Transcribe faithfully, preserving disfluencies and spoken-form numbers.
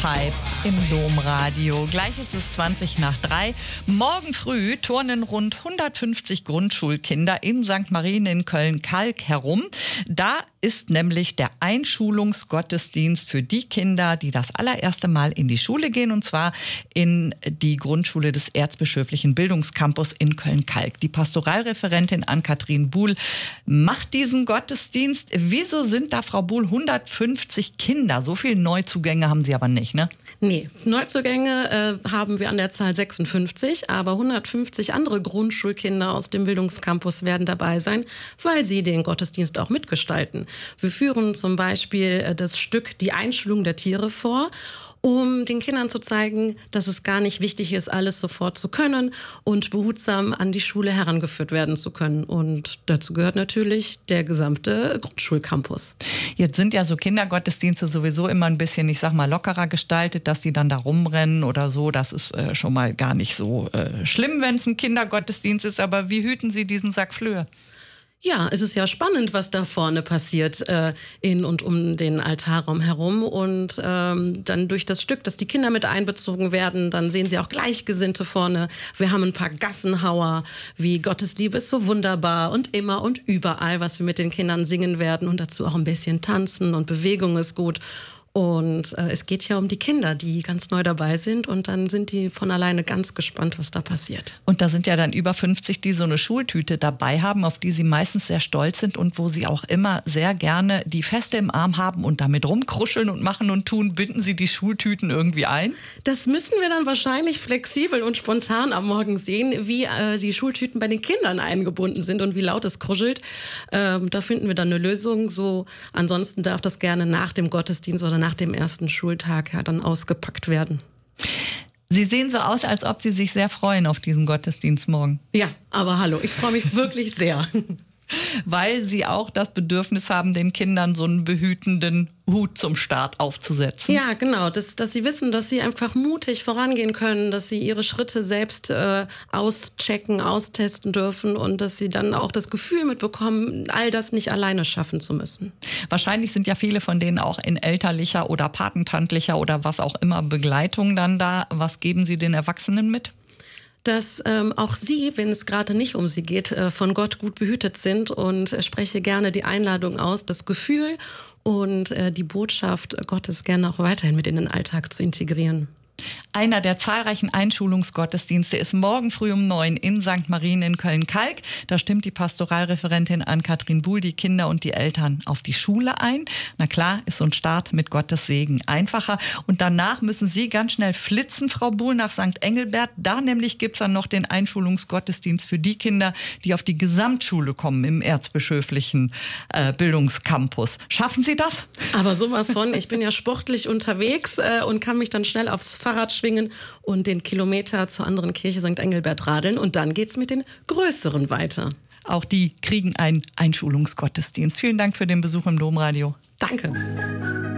Pipe im Domradio. Gleich ist es zwanzig nach drei. Morgen früh turnen rund hundertfünfzig Grundschulkinder in Sankt Marien in Köln-Kalk herum. Da ist nämlich der Einschulungsgottesdienst für die Kinder, die das allererste Mal in die Schule gehen, und zwar in die Grundschule des Erzbischöflichen Bildungscampus in Köln-Kalk. Die Pastoralreferentin Ann-Kathrin Buhl macht diesen Gottesdienst. Wieso sind da, Frau Buhl, hundertfünfzig Kinder? So viele Neuzugänge haben Sie aber nicht, ne? Nee, Neuzugänge äh, haben wir an der Zahl sechsundfünfzig, aber hundertfünfzig andere Grundschulkinder aus dem Bildungscampus werden dabei sein, weil sie den Gottesdienst auch mitgestalten. Wir führen zum Beispiel äh, das Stück Die Einschulung der Tiere vor, um den Kindern zu zeigen, dass es gar nicht wichtig ist, alles sofort zu können und behutsam an die Schule herangeführt werden zu können. Und dazu gehört natürlich der gesamte Grundschulcampus. Jetzt sind ja so Kindergottesdienste sowieso immer ein bisschen, ich sag mal, lockerer gestaltet, dass sie dann da rumrennen oder so. Das ist äh, schon mal gar nicht so äh, schlimm, wenn es ein Kindergottesdienst ist. Aber wie hüten Sie diesen Sack Flöhe? Ja, es ist ja spannend, was da vorne passiert äh, in und um den Altarraum herum. Und ähm, dann durch das Stück, dass die Kinder mit einbezogen werden, dann sehen sie auch Gleichgesinnte vorne. Wir haben ein paar Gassenhauer, wie Gottes Liebe ist so wunderbar und immer und überall, was wir mit den Kindern singen werden. Und dazu auch ein bisschen tanzen und Bewegung ist gut. Und äh, es geht ja um die Kinder, die ganz neu dabei sind, und dann sind die von alleine ganz gespannt, was da passiert. Und da sind ja dann über fünfzig, die so eine Schultüte dabei haben, auf die sie meistens sehr stolz sind und wo sie auch immer sehr gerne die Feste im Arm haben und damit rumkruscheln und machen und tun. Binden Sie die Schultüten irgendwie ein? Das müssen wir dann wahrscheinlich flexibel und spontan am Morgen sehen, wie äh, die Schultüten bei den Kindern eingebunden sind und wie laut es kruschelt. Ähm, da finden wir dann eine Lösung. So, ansonsten darf das gerne nach dem Gottesdienst oder nach dem ersten Schultag ja dann ausgepackt werden. Sie sehen so aus, als ob Sie sich sehr freuen auf diesen Gottesdienst morgen. Ja, aber hallo, ich freue mich wirklich sehr. Weil Sie auch das Bedürfnis haben, den Kindern so einen behütenden Hut zum Start aufzusetzen. Ja, genau, dass, dass sie wissen, dass sie einfach mutig vorangehen können, dass sie ihre Schritte selbst äh, auschecken, austesten dürfen und dass sie dann auch das Gefühl mitbekommen, all das nicht alleine schaffen zu müssen. Wahrscheinlich sind ja viele von denen auch in elterlicher oder patentantlicher oder was auch immer Begleitung dann da. Was geben Sie den Erwachsenen mit? Dass ähm, auch sie, wenn es gerade nicht um sie geht, äh, von Gott gut behütet sind, und äh, spreche gerne die Einladung aus, das Gefühl und äh, die Botschaft Gottes gerne auch weiterhin mit in den Alltag zu integrieren. Einer der zahlreichen Einschulungsgottesdienste ist morgen früh um neun in Sankt Marien in Köln-Kalk. Da stimmt die Pastoralreferentin Ann-Kathrin Buhl die Kinder und die Eltern auf die Schule ein. Na klar, ist so ein Start mit Gottes Segen einfacher. Und danach müssen Sie ganz schnell flitzen, Frau Buhl, nach Sankt Engelbert. Da nämlich gibt's dann noch den Einschulungsgottesdienst für die Kinder, die auf die Gesamtschule kommen im Erzbischöflichen äh, Bildungscampus. Schaffen Sie das? Aber sowas von. Ich bin ja sportlich unterwegs äh, und kann mich dann schnell aufs Fahrrad schwingen und den Kilometer zur anderen Kirche Sankt Engelbert radeln. Und dann geht's mit den Größeren weiter. Auch die kriegen einen Einschulungsgottesdienst. Vielen Dank für den Besuch im Domradio. Danke.